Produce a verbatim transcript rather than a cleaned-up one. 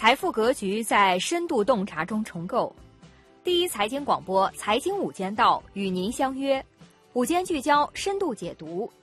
财富格局在深度洞察中重构。第一财经广播财经午间道与您相约，午间聚焦深度解读，